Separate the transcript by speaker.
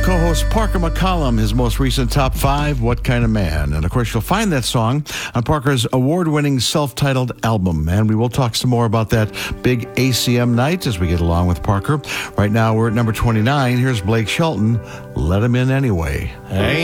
Speaker 1: co-host Parker McCollum, his most recent top 5, What Kind of Man? And of course, you'll find that song on Parker's award-winning self-titled album. And we will talk some more about that big ACM night as we get along with Parker. Right now, we're at number 29. Here's Blake Shelton, Let Him In Anyway.
Speaker 2: Ain't